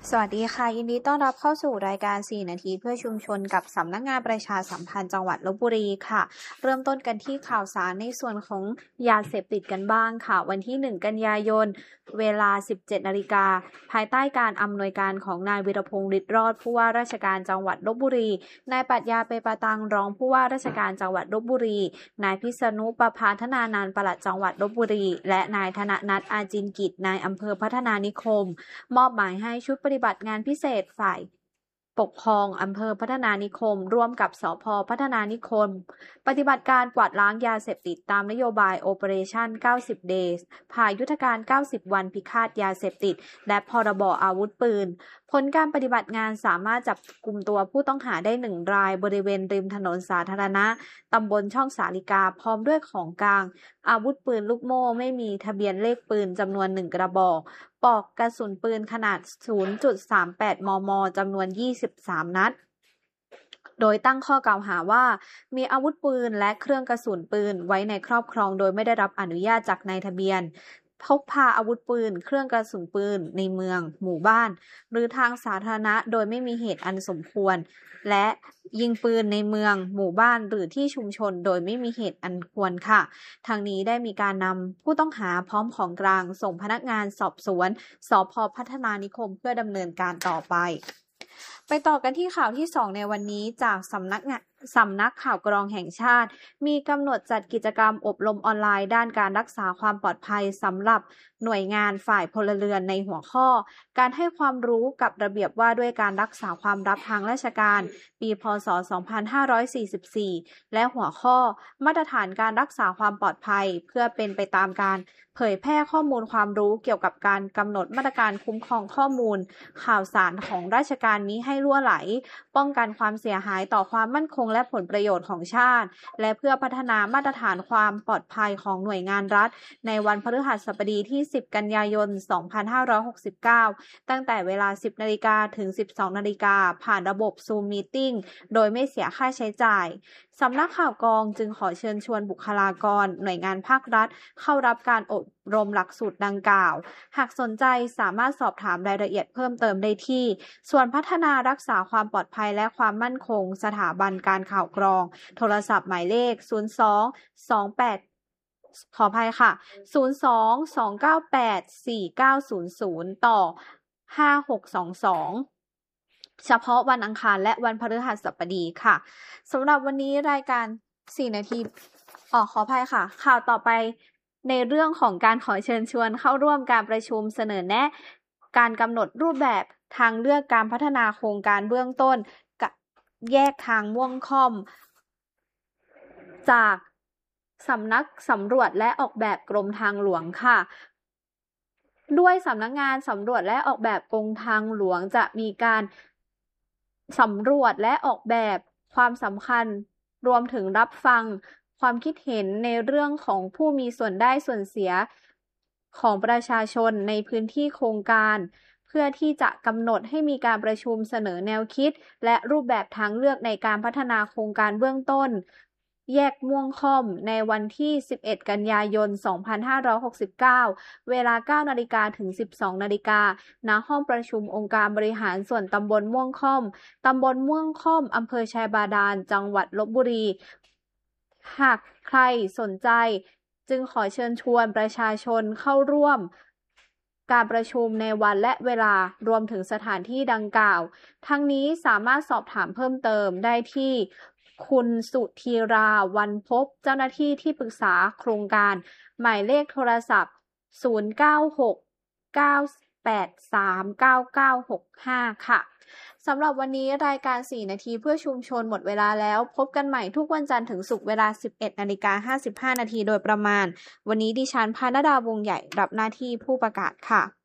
สวัสดีค่ะยินดีต้อนรับเข้าสู่รายการ4นาทีเพื่อชุมชนกับสำนักงานประชาสัมพันธ์จังหวัดลพบุรีค่ะเริ่มต้นกันที่ข่าวสารในส่วนของยาเสพติดกันบ้างค่ะวันที่1กันยายนเวลา 17 นาฬิกาภายใต้การอำนวยการของนายวิรพงษ์ฤทธิ์รอดผู้ว่าราชการจังหวัดลพบุรีนายปรัชญาเปปาตังรองผู้ว่าราชการจังหวัดลพบุรีนายพิษณุประภาธนานันท์ปลัดจังหวัดลพบุรีและนายธนนัทอาจินกิจนายอำเภอพัฒนานิคมมอบหมายให้ชุดปฏิบัติงานพิเศษฝ่ายปกครองอำเภอพัฒนานิคมร่วมกับสภ.พัฒนานิคมปฏิบัติการกวาดล้างยาเสพติดตามนโยบาย Operation 90 Days ภายยุทธการ 90 วันพิฆาตยาเสพติดและพรบอาวุธปืนผลการปฏิบัติงานสามารถจับกุมตัวผู้ต้องหาได้1 รายบริเวณริมถนนสาธารณะตำบลช่องสาลิกาพร้อมด้วยของกลางอาวุธปืนลูกโม่ไม่มีทะเบียนเลขปืนจำนวน1 กระบอกปลอกกระสุนปืนขนาด 0.38 มม. จำนวน 23 นัดโดยตั้งข้อกล่าวหาว่ามีอาวุธปืนและเครื่องกระสุนปืนไว้ในครอบครองโดยไม่ได้รับอนุญาตจากนายทะเบียนพกพาอาวุธปืนเครื่องกระสุนปืนในเมืองหมู่บ้านหรือทางสาธารณะโดยไม่มีเหตุอันสมควรและยิงปืนในเมืองหมู่บ้านหรือที่ชุมชนโดยไม่มีเหตุอันควรค่ะทางนี้ได้มีการนำผู้ต้องหาพร้อมของกลางส่งพนักงานสอบสวนสภ.พัฒนานิคมเพื่อดำเนินการต่อไปต่อกันที่ข่าวที่2ในวันนี้จากสำนักข่าวกรองแห่งชาติมีกำหนดจัดกิจกรรมอบรมออนไลน์ด้านการรักษาความปลอดภัยสำหรับหน่วยงานฝ่ายพลเรือนในหัวข้อการให้ความรู้กับระเบียบว่าด้วยการรักษาความลับทางราชการปีพ.ศ. 2544และหัวข้อมาตรฐานการรักษาความปลอดภัยเพื่อเป็นไปตามการเผยแพร่ข้อมูลความรู้เกี่ยวกับการกำหนดมาตรการคุ้มครองข้อมูลข่าวสารของราชการมิให้รั่วไหลป้องกันความเสียหายต่อความมั่นคงและผลประโยชน์ของชาติและเพื่อพัฒนามาตรฐานความปลอดภัยของหน่วยงานรัฐในวันพฤหัสบดีที่10 กันยายน 2569ตั้งแต่เวลา 10 นาฬิกาถึง 12 นาฬิกาผ่านระบบ Zoom Meeting โดยไม่เสียค่าใช้จ่ายสำนักข่าวกรองจึงขอเชิญชวนบุคลากรหน่วยงานภาครัฐเข้ารับการอบรมหลักสูตรดังกล่าวหากสนใจสามารถสอบถามรายละเอียดเพิ่มเติมได้ที่ส่วนพัฒนารักษาความปลอดภัยและความมั่นคงสถาบันการข่าวกรองโทรศัพท์หมายเลข 02-28 ขออภัยค่ะ 02-298-4900 ต่อ 5622เฉพาะวันอังคารและวันพฤหัสบดีค่ะสำหรับวันนี้รายการ4นาทีขออภัยค่ะข่าวต่อไปในเรื่องของการขอเชิญชวนเข้าร่วมการประชุมเสนอแนะการกำหนดรูปแบบทางเลือกการพัฒนาโครงการเบื้องต้นกับแยกทางม่วงค่อมจากสำนักสำรวจและออกแบบกรมทางหลวงค่ะด้วยสำนักงานสำรวจและออกแบบกรมทางหลวงจะมีการสำรวจและออกแบบความสำคัญรวมถึงรับฟังความคิดเห็นในเรื่องของผู้มีส่วนได้ส่วนเสียของประชาชนในพื้นที่โครงการเพื่อที่จะกำหนดให้มีการประชุมเสนอแนวคิดและรูปแบบทางเลือกในการพัฒนาโครงการเบื้องต้นแยกม่วงค่อมในวันที่11 กันยายน 2569เวลา 9 นาฬิกาถึง 12 นาฬิกาณห้องประชุมองค์การบริหารส่วนตำบลม่วงค่อมตำบลม่วงค่อมอำเภอชัยบาดาลจังหวัดลพบุรีหากใครสนใจจึงขอเชิญชวนประชาชนเข้าร่วมการประชุมในวันและเวลารวมถึงสถานที่ดังกล่าวทั้งนี้สามารถสอบถามเพิ่มเติมได้ที่คุณสุธีราวันพบเจ้าหน้าที่ที่ปรึกษาโครงการหมายเลขโทรศัพท์0969839965ค่ะสำหรับวันนี้รายการ4นาทีเพื่อชุมชนหมดเวลาแล้วพบกันใหม่ทุกวันจันทร์ถึงศุกร์เวลา 11:55 นาทีโดยประมาณวันนี้ดิฉันพานดาวงใหญ่รับหน้าที่ผู้ประกาศค่ะ